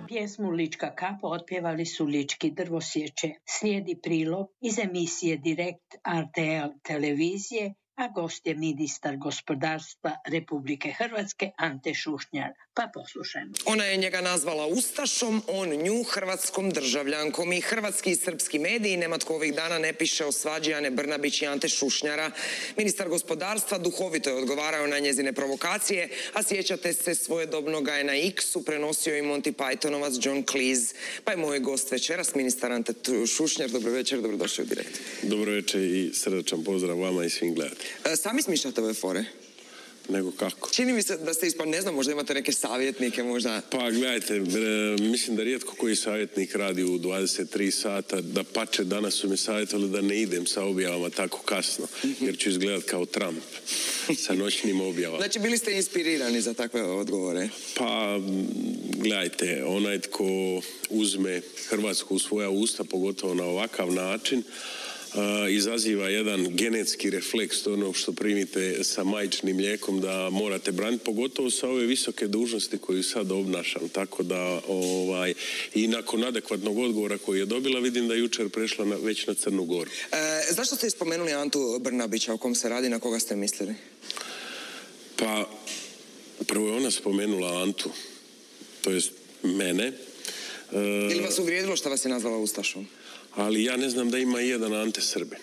Pjesmu Lička kapa otpjevali su Lički drvosječe. Slijedi prilog iz emisije Direkt RTL televizije, a gost je ministar gospodarstva Republike Hrvatske Ante Šušnjar. Pa poslušajmo. Ona je njega nazvala ustašom, on nju hrvatskom državljankom. I hrvatski i srpski mediji nema tko ovih dana ne piše o svađi Ane Brnabić i Ante Šušnjara. Ministar gospodarstva duhovito je odgovarao na njezine provokacije, a sjećate se, svojedobno ga je na X-u prenosio i Monty Pythonovac John Cleese. Pa je moj gost večeras, ministar Ante Šušnjar. Dobro večer, dobrodošli u Direkt. Dobro večer i srdačan pozdrav vama i svim gledateljima. Sami smišljate ove fore? Nego kako? Čini mi se da ste ne znam, možda imate neke savjetnike, možda... Pa gledajte, mislim da rijetko koji savjetnik radi u 23 sata, da pače danas su mi savjetovali da ne idem sa objavama tako kasno, jer ću izgledat kao Trump sa noćnim objavama. Znači, bili ste inspirirani za takve odgovore? Pa, gledajte, onaj tko uzme Hrvatsku u svoja usta, pogotovo na ovakav način, izaziva jedan genetski refleks onog što primite sa majčinim mlijekom da morate braniti, pogotovo sa ove visoke dužnosti koju sad obnašam. Tako da, i nakon adekvatnog odgovora koji je dobila, vidim da je jučer prešla već na Crnu Goru. Zašto ste spomenuli Antu Brnabića, o kom se radi, na koga ste mislili? Pa, prvo je ona spomenula Antu, to jest mene. Ili vas uvrijedilo što vas je nazvala ustašom? Ali ja ne znam da ima i jedan Ante Srbin.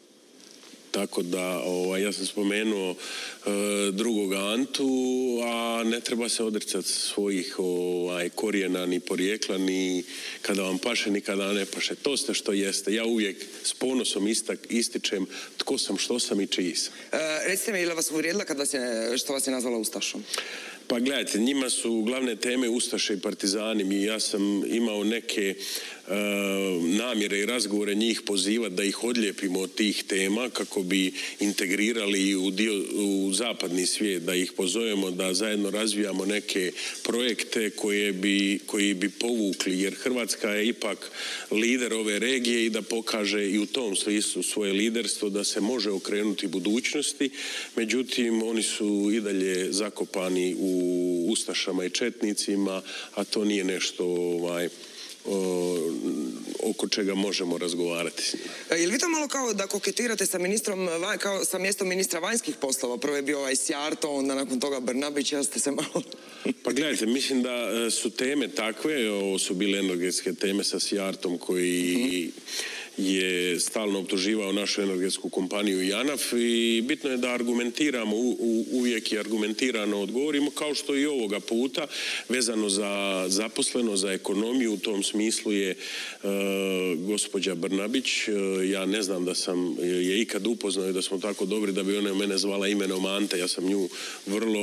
Tako da, ja sam spomenuo drugoga Antu, a ne treba se odricati svojih korijena ni porijekla, ni kada vam paše, ni kada ne paše. To ste što jeste. Ja uvijek s ponosom ističem tko sam, što sam i čiji sam. Recite mi, je li vas uvrijedila što vas je nazvala ustašom? Pa gledajte, njima su glavne teme ustaše i partizani. Ja sam imao neke namjere i razgovore njih pozivati da ih odlijepimo od tih tema kako bi integrirali u zapadni svijet, da ih pozovemo da zajedno razvijamo neke projekte koji bi povukli, jer Hrvatska je ipak lider ove regije i da pokaže i u tom smislu svoje liderstvo da se može okrenuti budućnosti. Međutim, oni su i dalje zakopani u ustašama i četnicima, a to nije nešto oko čega možemo razgovarati. Je li vi to malo kao da koketirate sa mjestom ministra vanjskih poslova? Prvo je bio Sjarto, onda nakon toga Brnabić, ja ste se malo... Pa gledajte, mislim da su teme takve, ovo su bile energetske teme sa Sjartom koji je stalno optuživao našu energetsku kompaniju JANAF i bitno je da argumentiramo, uvijek i argumentirano odgovorimo, kao što i ovoga puta, vezano za zaposleno, za ekonomiju. U tom smislu je gospođa Brnabić, ja ne znam da sam je ikad upoznao i da smo tako dobri da bi ona mene zvala imenom Ante. Ja sam nju vrlo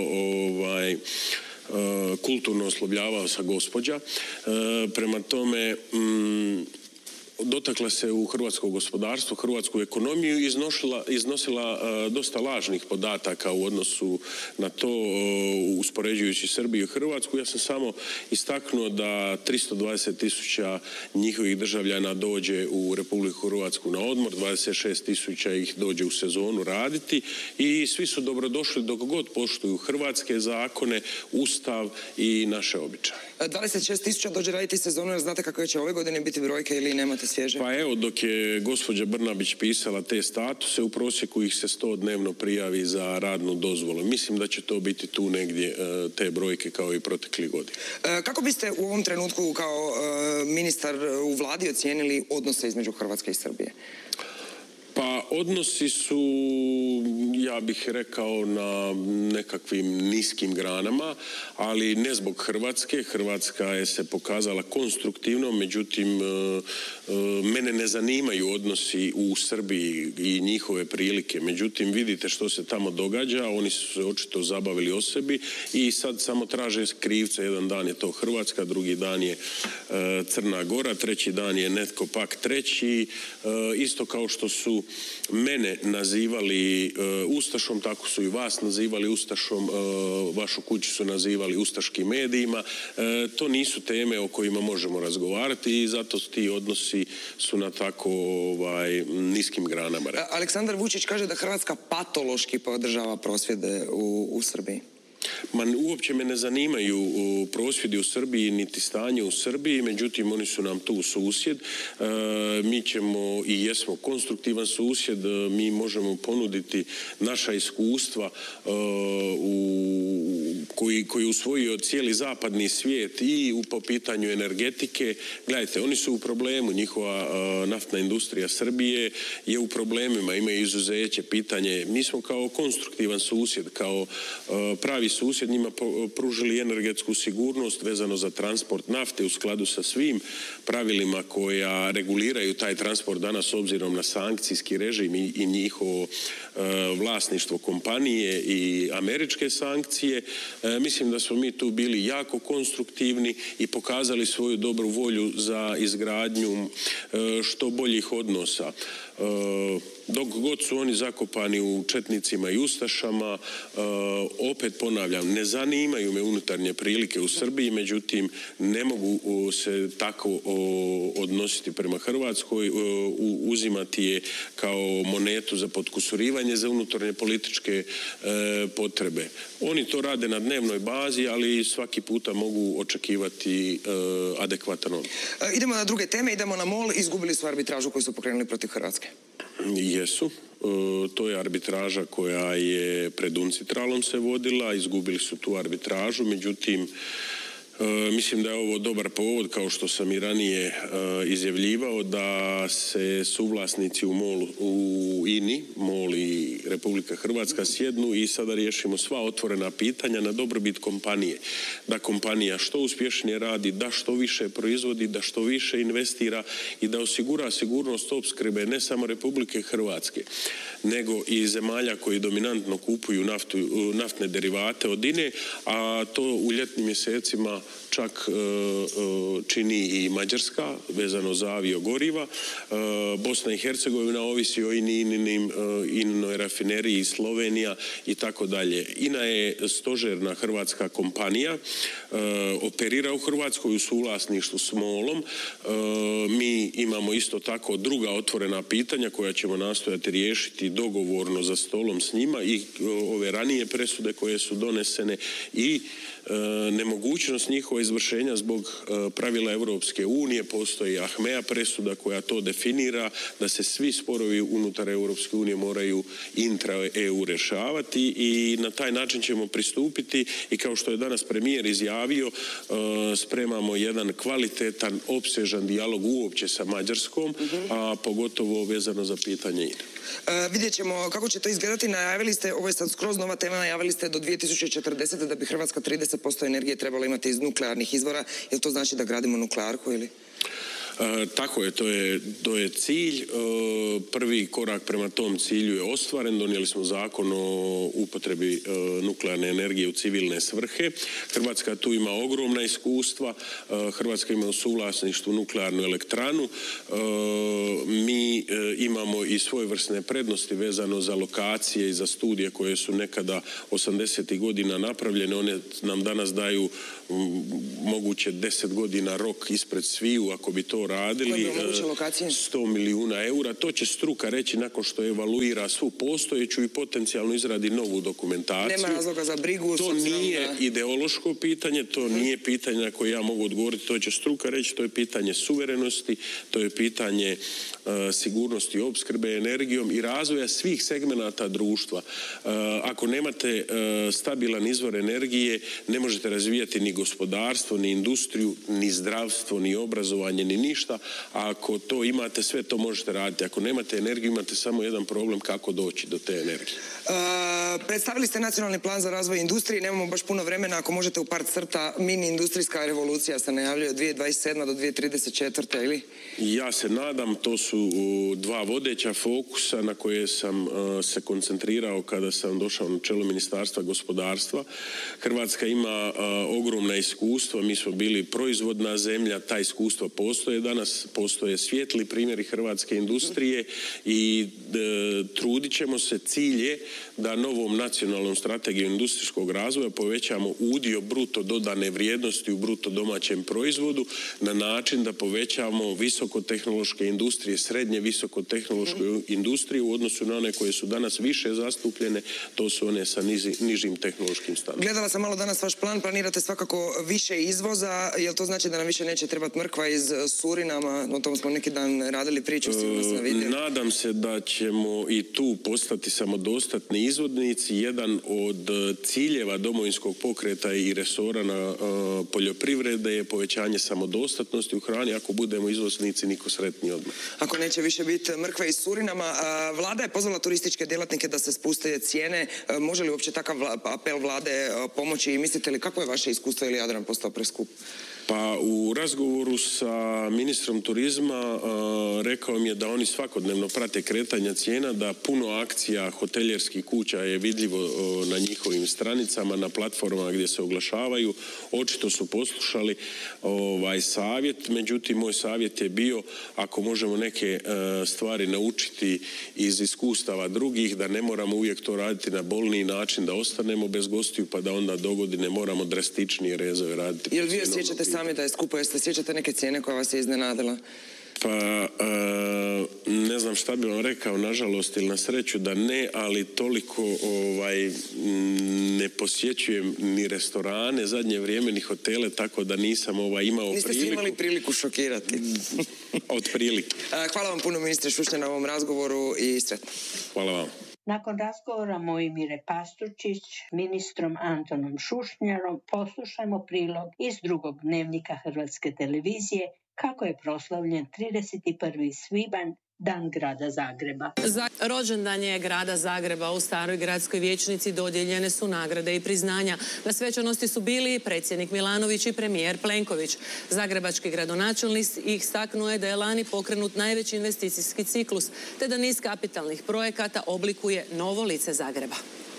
kulturno oslovljavao sa gospođa. Prema tome, dotakla se u hrvatsko gospodarstvo, hrvatsku ekonomiju i iznosila dosta lažnih podataka u odnosu na to, uspoređujući Srbiju i Hrvatsku. Ja sam samo istaknuo da 320.000 njihovih državljana dođe u Republiku Hrvatsku na odmor, 26.000 ih dođe u sezonu raditi i svi su dobrodošli dok god poštuju hrvatske zakone, Ustav i naše običaje. 26.000 dođe raditi sezonu, jer znate kakve će ove godine biti brojke ili nemate svježe? Pa evo, dok je gospođa Brnabić pisala te statuse, u prosjeku ih se 100 dnevno prijavi za radnu dozvolu. Mislim da će to biti tu negdje te brojke kao i protekli godina. Kako biste u ovom trenutku kao ministar u vladi ocijenili odnose između Hrvatske i Srbije? Pa odnosi su, ja bih rekao, na nekakvim niskim granama, ali ne zbog Hrvatske. Hrvatska je se pokazala konstruktivno, međutim, mene ne zanimaju odnosi u Srbiji i njihove prilike. Međutim, vidite što se tamo događa, oni su se očito zabavili o sebi i sad samo traže krivca. Jedan dan je to Hrvatska, drugi dan je Crna Gora, treći dan je netko pak treći. Isto kao što su mene nazivali ustašom, tako su i vas nazivali ustašom, vašu kuću su nazivali ustaškim medijima. To nisu teme o kojima možemo razgovarati i zato ti odnosi su na tako niskim granama. Aleksandar Vučić kaže da Hrvatska patološki podržava prosvjede u Srbiji. Uopće me ne zanimaju prosvjedi u Srbiji niti stanje u Srbiji, međutim oni su nam tu susjed. Mi ćemo i jesmo konstruktivan susjed, mi možemo ponuditi naša iskustva koji je usvojio cijeli zapadni svijet i po pitanju energetike. Gledajte, oni su u problemu, njihova naftna industrija Srbije je u problemima, imaju izuzeće, pitanje. Mi smo kao konstruktivan susjed, kao pravi susjed njima pružili energetsku sigurnost vezano za transport nafte u skladu sa svim pravilima koja reguliraju taj transport danas s obzirom na sankcijski režim i njihovo vlasništvo kompanije i američke sankcije. Mislim da smo mi tu bili jako konstruktivni i pokazali svoju dobru volju za izgradnju što boljih odnosa. Dok god su oni zakopani u četnicima i ustašama, opet ponavljam, ne zanimaju me unutarnje prilike u Srbiji, međutim ne mogu se tako odnositi prema Hrvatskoj, uzimati je kao monetu za potkusurivanje za unutarnje političke potrebe. Oni to rade na dnevnoj bazi, ali svaki puta mogu očekivati adekvatan odgovor. Idemo na druge teme, idemo na MOL. Izgubili su arbitražu koju su pokrenuli protiv Hrvatske. Jesu. To je arbitraža koja je pred UNCITRAL-om se vodila, izgubili su tu arbitražu, međutim mislim da je ovo dobar povod, kao što sam i ranije izjavljivao, da se suvlasnici u INI, MOL i Republika Hrvatska sjednu i sada riješimo sva otvorena pitanja na dobrobit kompanije. Da kompanija što uspješnije radi, da što više proizvodi, da što više investira i da osigura sigurnost opskrbe ne samo Republike Hrvatske, nego i zemalja koji dominantno kupuju naftne derivate od INE, a to u ljetnim mjesecima čak čini i Mađarska, vezano za aviogoriva. Bosna i Hercegovina ovisi o INA-inoj rafineriji, Slovenija i tako dalje. INA je stožerna hrvatska kompanija, operira u Hrvatskoj u suvlasništvu s MOL-om. Mi imamo isto tako druga otvorena pitanja koja ćemo nastojati riješiti dogovorno za stolom s njima i ove ranije presude koje su donesene i nemogućnost njihova izvršenja zbog pravila Europske unije. Postoji Ahmea presuda koja to definira, da se svi sporovi unutar Europske unije moraju intra-EU rješavati i na taj način ćemo pristupiti i kao što je danas premijer izjavio, spremamo jedan kvalitetan, opsežan dijalog uopće sa Mađarskom, a pogotovo vezano za pitanje INA. Vidjet ćemo kako će to izgledati. Najavili ste, ovo je sad skroz nova tema, najavili ste do 2040. da bi Hrvatska 30% energije trebala imati iz nuklearnih izvora. Jel to znači da gradimo nuklearku ili? Tako je, to je cilj. Prvi korak prema tom cilju je ostvaren. Donijeli smo zakon o upotrebi nuklearne energije u civilne svrhe. Hrvatska tu ima ogromna iskustva. Hrvatska ima u suvlasništvu nuklearnu elektranu. Mi imamo i svojevrsne prednosti vezano za lokacije i za studije koje su nekada 80. godina napravljene. One nam danas daju moguće 10 godina rok ispred sviju ako bi to radili. 100 milijuna eura. To će struka reći nakon što evaluira svu postojeću i potencijalno izradi novu dokumentaciju. Nema razloga za brigu. To nije ideološko pitanje, to nije pitanje na koje ja mogu odgovoriti. To će struka reći, to je pitanje suverenosti, to je pitanje sigurnosti opskrbe energijom i razvoja svih segmenata društva. Ako nemate stabilan izvor energije, ne možete razvijati ni gospodarstvo, ni industriju, ni zdravstvo, ni obrazovanje, ni ništa. A ako to imate, sve to možete raditi. Ako nemate energiju, imate samo jedan problem kako doći do te energije. Predstavili ste nacionalni plan za razvoj industrije. Nemamo baš puno vremena. Ako možete u par crta, mini industrijska revolucija se najavljuje od 2027. do 2034. ili? Ja se nadam, to su dva vodeća fokusa na koje sam se koncentrirao kada sam došao na čelo Ministarstva gospodarstva. Hrvatska ima ogromna iskustva. mi smo bili proizvodna zemlja, ta iskustva postoje danas, postoje svijetli primjeri hrvatske industrije i trudit ćemo se, cilj je da novom nacionalnom strategijom industrijskog razvoja povećamo udio bruto dodane vrijednosti u bruto domaćem proizvodu na način da povećamo visokotehnološke industrije, srednje visokotehnološke industrije u odnosu na one koje su danas više zastupljene, to su one sa nižim tehnološkim standardima. Gledala sam malo danas vaš plan, planirate svakako više izvoza, jel to znači da nam više neće trebati mrkva iz Surinama, o tom smo neki dan radili priču, sigurno sam vidio. Nadam se da ćemo i tu postati samodostatni izvoznici. Jedan od ciljeva Domovinskog pokreta i resora na poljoprivrede je povećanje samodostatnosti u hrani. Ako budemo izvoznici, niko sretniji odmah. Ako neće više biti mrkve iz Surinama, vlada je pozvala turističke djelatnike da se spuste cijene. Može li uopće takav apel vlade pomoći i mislite li kako je vaše iskustvo ili Jadran postao preskup? Pa u razgovoru sa ministrom turizma rekao mi je da oni svakodnevno prate kretanja cijena, da puno akcija hoteljerskih kuća je vidljivo na njihovim stranicama, na platformama gdje se oglašavaju. Očito su poslušali savjet, međutim moj savjet je bio, ako možemo neke stvari naučiti iz iskustava drugih, da ne moramo uvijek to raditi na bolniji način, da ostanemo bez gostiju pa da onda dogodine moramo drastičnije rezove raditi. Jel vi osjećate sami da je skupo, jeste sjećate neke cijene koja vas je iznenadila? Pa ne znam šta bi vam rekao, nažalost ili na sreću da ne, ali toliko ne posjećujem ni restorane zadnje vrijeme, ni hotele, tako da nisam imao priliku. Niste si imali priliku šokirati. Otprilike. Hvala vam puno, ministre Šušnjar, na ovom razgovoru i sretno. Hvala vam. Nakon razgovora Mojmire Pastorčić s ministrom Antonom Šušnjarom poslušajmo prilog iz drugog dnevnika Hrvatske televizije kako je proslavljen 31. svibanj, Dan grada Zagreba. Za rođendan je grada Zagreba u Staroj gradskoj vijećnici dodijeljene su nagrade i priznanja. Na svečanosti su bili predsjednik Milanović i premijer Plenković. Zagrebački gradonačelnik istaknuo je da je lani pokrenut najveći investicijski ciklus, te da niz kapitalnih projekata oblikuje novo lice Zagreba.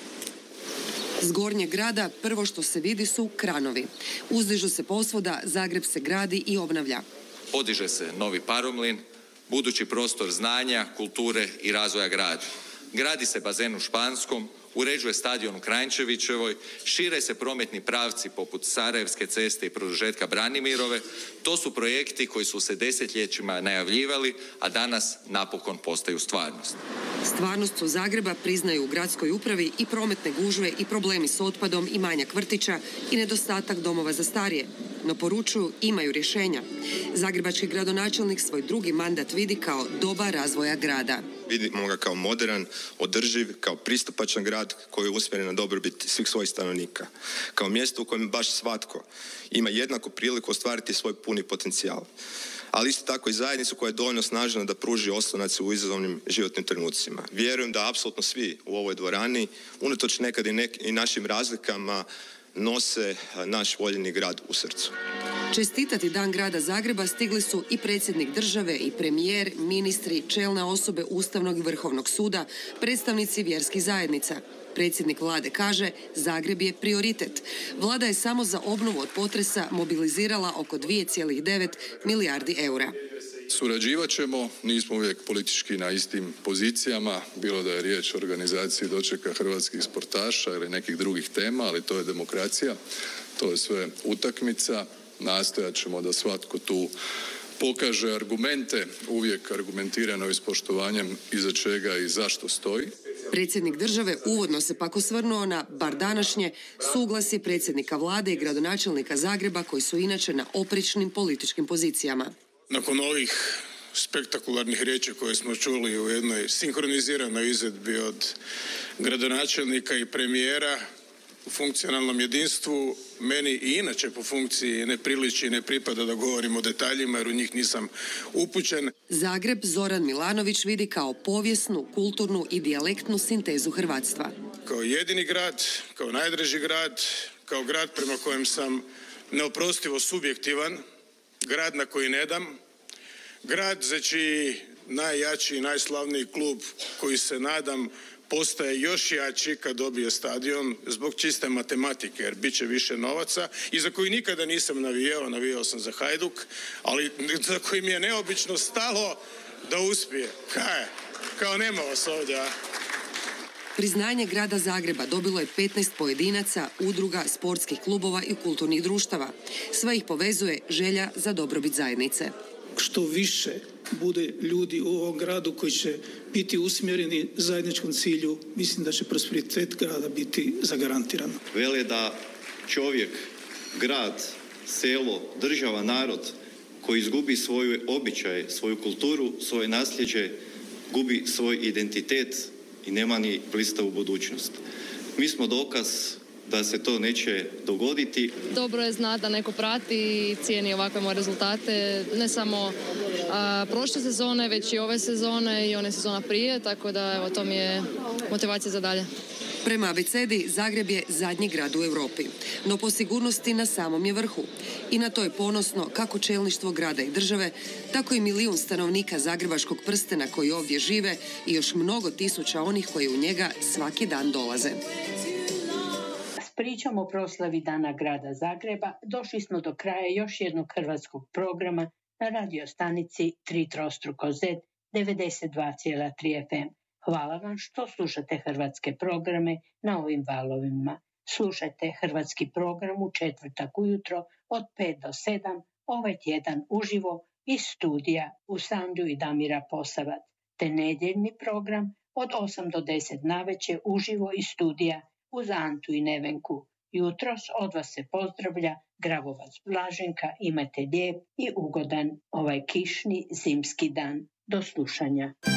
S gornjeg grada prvo što se vidi su kranovi. Uzdižu se posvuda, Zagreb se gradi i obnavlja. Podiže se novi paromlin, budući prostor znanja, kulture i razvoja grada. Gradi se bazen u Španskom, uređuje stadion u Kranjčevićevoj, šire se prometni pravci poput Sarajevske ceste i produžetka Branimirove. To su projekti koji su se desetljećima najavljivali, a danas napokon postaju stvarnost. Stvarnost u Zagreba priznaju u gradskoj upravi i prometne gužve i problemi s otpadom i manjak vrtića i nedostatak domova za starije. No poručuju, imaju rješenja. Zagrebački gradonačelnik svoj drugi mandat vidi kao doba razvoja grada. Vidimo ga kao moderan, održiv, kao pristupačan grad koji je usmjeren na dobrobit svih svojih stanovnika. Kao mjesto u kojem baš svatko ima jednaku priliku ostvariti svoj puni potencijal. Ali isto tako i zajednicu koja je dovoljno snažna da pruži oslonac u izazovnim životnim trenucima. Vjerujem da apsolutno svi u ovoj dvorani, unatoč nekad i našim razlikama, nose naš voljeni grad u srcu. Čestitati Dan grada Zagreba stigli su i predsjednik države i premijer, ministri, čelne osobe Ustavnog i Vrhovnog suda, predstavnici vjerskih zajednica. Predsjednik vlade kaže, Zagreb je prioritet. Vlada je samo za obnovu od potresa mobilizirala oko 2,9 milijardi eura. Surađivat ćemo, nismo uvijek politički na istim pozicijama, bilo da je riječ o organizaciji dočeka hrvatskih sportaša ili nekih drugih tema, ali to je demokracija, to je sve utakmica. Nastojat ćemo da svatko tu pokaže argumente, uvijek argumentirano i s poštovanjem iza čega i zašto stoji. Predsjednik države uvodno se pak osvrnuo na, bar današnje, suglasje predsjednika vlade i gradonačelnika Zagreba koji su inače na oprečnim političkim pozicijama. Nakon ovih spektakularnih riječi koje smo čuli u jednoj sinhroniziranoj izvedbi od gradonačelnika i premijera u funkcionalnom jedinstvu, meni i inače po funkciji ne priliči i ne pripada da govorim o detaljima jer u njih nisam upućen. Zagreb Zoran Milanović vidi kao povijesnu, kulturnu i dijalektnu sintezu hrvatstva. Kao jedini grad, kao najdraži grad, kao grad prema kojem sam neoprostivo subjektivan, grad na koji ne dam, grad za čiji najjači i najslavniji klub koji se nadam postaje još jači kad dobije stadion zbog čiste matematike, jer bit će više novaca i za koji nikada nisam navijao sam za Hajduk, ali za koji mi je neobično stalo da uspije. Kao nema vas ovdje, a? Priznanje grada Zagreba dobilo je 15 pojedinaca, udruga, sportskih klubova i kulturnih društava. Sve ih povezuje želja za dobrobit zajednice. Što više bude ljudi u ovom gradu koji će biti usmjereni zajedničkom cilju, mislim da će prosperitet grada biti zagarantiran. Vele da čovjek, grad, selo, država, narod koji izgubi svoje običaje, svoju kulturu, svoje nasljeđe, gubi svoj identitet i nema ni blistavu budućnost. Mi smo dokaz da se to neće dogoditi. Dobro je znati da neko prati i cijeni ovakve moje rezultate, ne samo prošle sezone, već i ove sezone i one sezona prije, tako da evo, to mi je motivacija za dalje. Prema abecedi, Zagreb je zadnji grad u Europi, no po sigurnosti na samom je vrhu. I na to je ponosno kako čelništvo grada i države, tako i 1 milijun stanovnika zagrebačkog prstena koji ovdje žive i još mnogo tisuća onih koji u njega svaki dan dolaze. S pričom o proslavi Dana grada Zagreba došli smo do kraja još jednog hrvatskog programa na radio stanici 3x Z 92,3 FM. Hvala vam što slušate hrvatske programe na ovim valovima. Slušajte hrvatski program u četvrtak ujutro od 5 do 7, ovaj tjedan uživo iz studija u Sandu i Damira Posavac, te nedjeljni program od 8 do 10 navečer uživo iz studija uz Antu i Nevenku. Jutros od vas se pozdravlja Grabovac Blaženka, imate lijep i ugodan ovaj kišni zimski dan. Do slušanja.